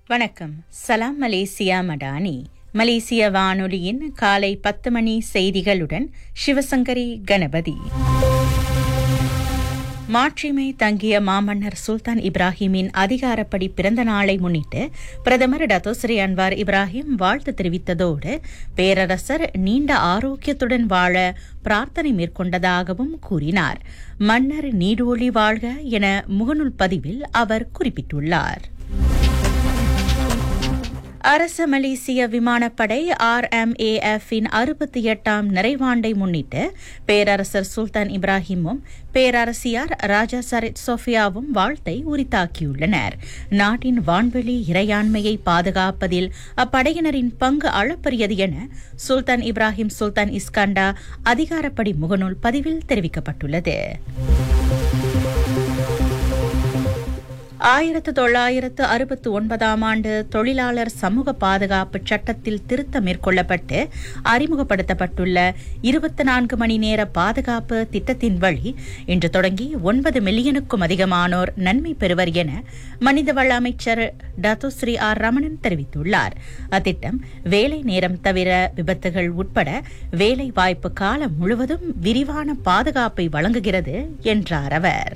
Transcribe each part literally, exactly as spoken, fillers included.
வணக்கம். சலாம் மலேசியா மடானி. மலேசிய வானொலியின் காலை பத்து மணி செய்திகளுடன் சிவசங்கரி கணபதி. மாட்சிமை தங்கிய மாமன்னர் சுல்தான் இப்ராஹிமின் அதிகாரப்படி பிறந்த நாளை முன்னிட்டு பிரதமர் டத்தோஸ்ரீ அன்வார் இப்ராஹிம் வாழ்த்து தெரிவித்ததோடு பேரரசர் நீண்ட ஆரோக்கியத்துடன் வாழ பிரார்த்தனை மேற்கொண்டதாகவும் கூறினார். மன்னர் நீடோழி வாழ்க என முகநூல் பதிவில் அவர் குறிப்பிட்டுள்ளார். அரச மலேசிய விமானப்படை ஆர் எம் ஏ எஃப் இன் அறுபத்தி எட்டாம் நிறைவாண்டை முன்னிட்டு பேரரசர் சுல்தான் இப்ராஹிமும் பேரரசியார் ராஜா சரித் சோஃபியாவும் வாழ்த்தை உரித்தாக்கியுள்ளனர். நாட்டின் வான்வெளி இறையாண்மையை பாதுகாப்பதில் அப்படையினரின் பங்கு அளப்பரியது என சுல்தான் இப்ராஹிம் சுல்தான் இஸ்கண்டா அதிகாரப்படி முகநூல் பதிவில் தெரிவிக்கப்பட்டுள்ளது. ஆயிரத்து தொள்ளாயிரத்து அறுபத்தி ஒன்பதாம் ஆண்டு தொழிலாளர் சமூக பாதுகாப்பு சட்டத்தில் திருத்தம் மேற்கொள்ளப்பட்டு அறிமுகப்படுத்தப்பட்டுள்ள இருபத்தி நான்கு மணி நேர பாதுகாப்பு திட்டத்தின் வழி இன்று தொடங்கி ஒன்பது மில்லியனுக்கும் அதிகமானோர் நன்மை பெறுவர் என மனிதவள அமைச்சர் டத்தோஸ்ரீ ஆர் ரமணன் தெரிவித்துள்ளார். அத்திட்டம் வேலை நேரம் தவிர விபத்துகள் உட்பட வேலை வாய்ப்பு காலம் முழுவதும் விரிவான பாதுகாப்பை வழங்குகிறது என்றார் அவர்.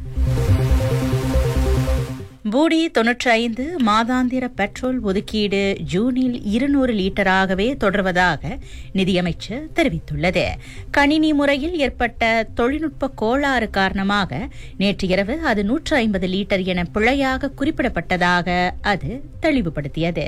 பூடி தொன்னூற்றி ஐந்து மாதாந்திர பெட்ரோல் ஒதுக்கீடு ஜூனில் இருநூறு லீட்டராகவே தொடர்வதாக நிதியமைச்சர் தெரிவித்துள்ளது. கணினி முறையில் ஏற்பட்ட தொழில்நுட்ப கோளாறு காரணமாக நேற்று இரவு அது நூற்று ஐம்பது லீட்டர் என பிழையாக குறிப்பிடப்பட்டதாக அது தெளிவுபடுத்தியது.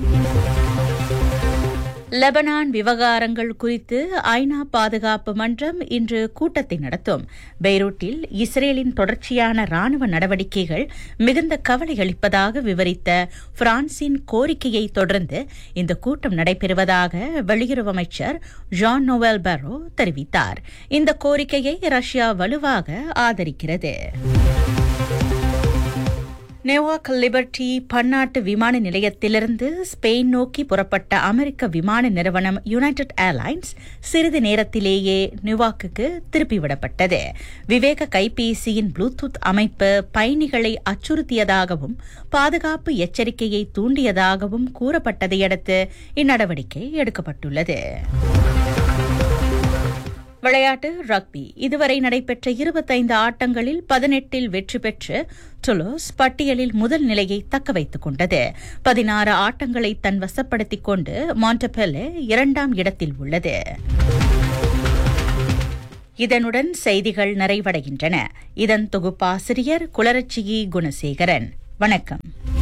லெபனான் விவகாரங்கள் குறித்து ஐநா பாதுகாப்பு மன்றம் இன்று கூட்டத்தை நடத்தும். பெய்ரூட்டில் இஸ்ரேலின் தொடர்ச்சியான ராணுவ நடவடிக்கைகள் மிகுந்த கவலை அளிப்பதாக விவரித்த பிரான்சின் கோரிக்கையை தொடர்ந்து இந்த கூட்டம் நடைபெறுவதாக வெளியுறவு அமைச்சர் ஜான் நோவல் பரோ தெரிவித்தார். இந்த கோரிக்கையை ரஷ்யா வலுவாக ஆதரிக்கிறது. நியூயார்க் லிபர்டி பன்னாட்டு விமான நிலையத்திலிருந்து ஸ்பெயின் நோக்கி புறப்பட்ட அமெரிக்க விமான நிறுவனம் யுனைடெட் ஏர்லைன்ஸ் சிறிது நேரத்திலேயே நியூயார்க்குக்கு திருப்பிவிடப்பட்டது. விவேக கைபேசியின் ப்ளூடூத் அமைப்பு பயணிகளை அச்சுறுத்தியதாகவும் பாதுகாப்பு எச்சரிக்கையை தூண்டியதாகவும் கூறப்பட்டதையடுத்து இந்நடவடிக்கை எடுக்கப்பட்டுள்ளது. விளையாட்டு ரக்பி. இதுவரை நடைபெற்ற இருபத்தைந்து ஆட்டங்களில் பதினெட்டில் வெற்றி பெற்று டுலோஸ் பட்டியலில் முதல் நிலையை தக்க வைத்துக் கொண்டது. பதினாறு ஆட்டங்களை தன் வசப்படுத்திக் கொண்டு மாண்டபெல்லே இரண்டாம் இடத்தில் உள்ளது. இதனுடன் செய்திகள் நிறைவடைகின்றன. இதன் தொகுப்பாசிரியர் குளரட்சியி குணசேகரன். வணக்கம்.